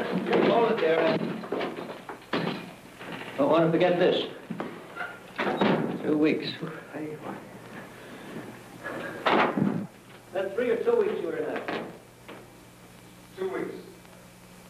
Hold it there. Don't want to forget this. 2 weeks. That's 3 or 2 weeks you were in that.